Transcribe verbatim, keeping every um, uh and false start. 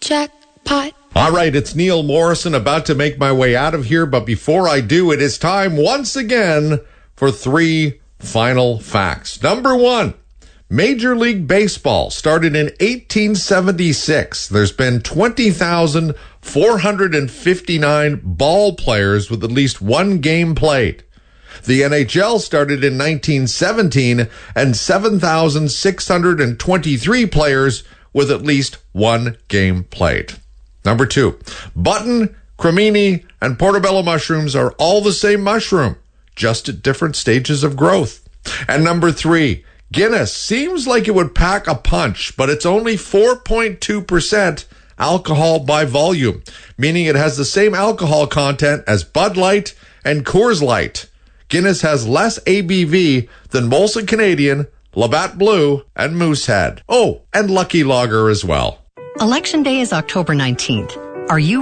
Jackpot. All right, it's Neil Morrison about to make my way out of here, but before I do, it is time once again for three final facts. Number one, Major League Baseball started in eighteen seventy-six. There's been twenty thousand four hundred fifty-nine ball players with at least one game played. The N H L started in nineteen seventeen and seven thousand six hundred twenty-three players with at least one game played. Number two, button, cremini, and portobello mushrooms are all the same mushroom, just at different stages of growth. And number three, Guinness seems like it would pack a punch, but it's only four point two percent alcohol by volume, meaning it has the same alcohol content as Bud Light and Coors Light. Guinness has less A B V than Molson Canadian, Labatt Blue, and Moosehead. Oh, and Lucky Lager as well. Election Day is October nineteenth. Are you